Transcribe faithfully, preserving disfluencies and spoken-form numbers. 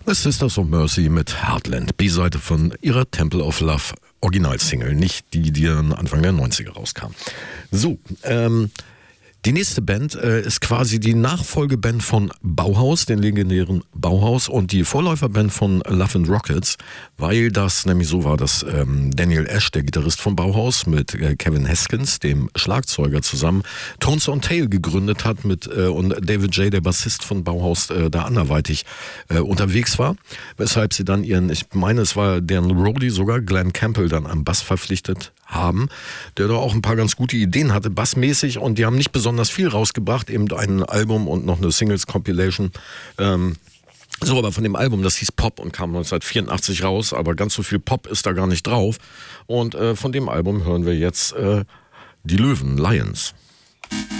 The Sisters of Mercy mit Heartland, B-Seite von ihrer Temple of Love Originalsingle, nicht die, die dann Anfang der neunziger rauskam. So, ähm, die nächste Band äh, ist quasi die Nachfolgeband von Bauhaus, den legendären Bauhaus, und die Vorläuferband von Love and Rockets, weil das nämlich so war, dass ähm, Daniel Ash, der Gitarrist von Bauhaus, mit äh, Kevin Haskins, dem Schlagzeuger, zusammen Tones on Tail gegründet hat mit äh, und David J., der Bassist von Bauhaus, äh, da anderweitig äh, unterwegs war, weshalb sie dann ihren, ich meine, es war deren Roadie sogar, Glenn Campbell, dann am Bass verpflichtet haben, der da auch ein paar ganz gute Ideen hatte, bassmäßig, und die haben nicht besonders viel rausgebracht, eben ein Album und noch eine Singles-Compilation. Ähm, so, aber von dem Album, das hieß Pop und kam neunzehnhundertvierundachtzig raus, aber ganz so viel Pop ist da gar nicht drauf. Und äh, von dem Album hören wir jetzt äh, die Löwen, Lions.